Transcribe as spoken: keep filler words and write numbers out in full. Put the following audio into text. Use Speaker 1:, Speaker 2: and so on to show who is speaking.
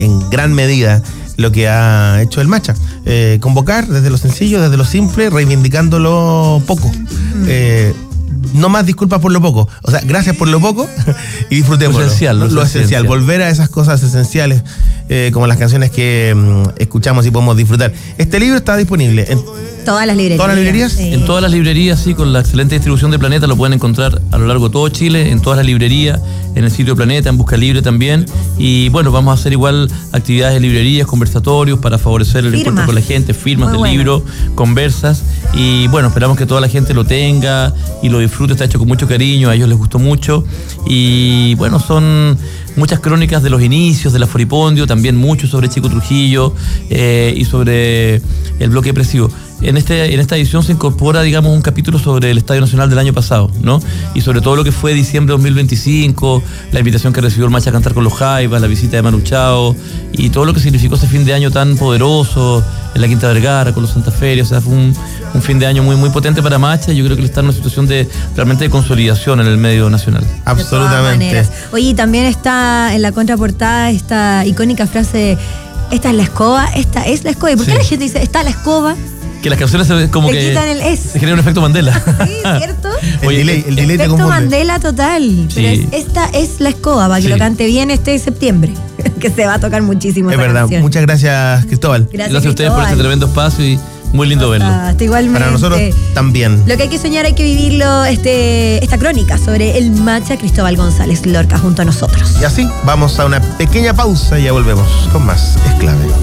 Speaker 1: en gran medida lo que ha hecho el Macha. Eh, convocar desde lo sencillo, desde lo simple, reivindicando lo poco. Mm. Eh, no más disculpas por lo poco. O sea, gracias por lo poco y disfrutémoslo.
Speaker 2: Lo esencial. Lo,
Speaker 1: lo
Speaker 2: esencial.
Speaker 1: esencial. Volver a esas cosas esenciales, eh, como las canciones que mm, escuchamos y podemos disfrutar. Este libro está disponible en
Speaker 3: todas las librerías.
Speaker 1: ¿Todas las librerías?
Speaker 3: Sí.
Speaker 2: En todas las librerías, sí, con la excelente distribución de Planeta, lo pueden encontrar a lo largo de todo Chile, en todas las librerías, en el sitio Planeta, en Busca Libre también. Y bueno, vamos a hacer igual actividades de librerías, conversatorios para favorecer el
Speaker 3: Firmas.
Speaker 2: encuentro con la gente, firmas
Speaker 3: Muy
Speaker 2: del
Speaker 3: bueno.
Speaker 2: libro, conversas. Y bueno, esperamos que toda la gente lo tenga y lo disfrute, está hecho con mucho cariño, a ellos les gustó mucho. Y bueno, son muchas crónicas de los inicios, de la Foripondio, también mucho sobre Chico Trujillo eh, y sobre el bloque depresivo. En, este, en esta edición se incorpora, digamos, un capítulo sobre el Estadio Nacional del año pasado, ¿no? Y sobre todo lo que fue diciembre de dos mil veinticinco, la invitación que recibió el Macha a cantar con los Jaivas, la visita de Manu Chao y todo lo que significó ese fin de año tan poderoso en la Quinta Vergara con los Santa Feria. O sea, fue un, un fin de año muy, muy potente para Macha y yo creo que él está en una situación de realmente de consolidación en el medio nacional.
Speaker 1: Absolutamente.
Speaker 3: Oye, y también está en la contraportada esta icónica frase: esta es la escoba, esta es la escoba. ¿Y por qué
Speaker 2: Sí.
Speaker 3: la gente dice está la escoba?
Speaker 2: Que las canciones se, como
Speaker 3: Le
Speaker 2: que
Speaker 3: quitan el es.
Speaker 2: se genera un efecto Mandela.
Speaker 3: Sí, ¿cierto?
Speaker 1: El
Speaker 2: Oye,
Speaker 1: delay, el delay te
Speaker 3: Efecto
Speaker 1: confunde.
Speaker 3: Mandela total.
Speaker 2: Sí.
Speaker 3: Pero es- esta es la escoba, para que
Speaker 2: Sí.
Speaker 3: lo cante bien este septiembre. Que se va a tocar muchísimo
Speaker 1: Es
Speaker 3: esa
Speaker 1: verdad.
Speaker 3: canción.
Speaker 1: Muchas gracias, Cristóbal.
Speaker 3: Gracias,
Speaker 2: Gracias a ustedes por este
Speaker 3: Cristóbal.
Speaker 2: tremendo espacio y muy lindo verlo.
Speaker 3: Hasta igualmente.
Speaker 1: Para nosotros también.
Speaker 3: Lo que hay que soñar hay que vivirlo, este, esta crónica sobre el Macha Cristóbal González Lorca junto a nosotros.
Speaker 1: Y así, vamos a una pequeña pausa y ya volvemos con más Es Clave.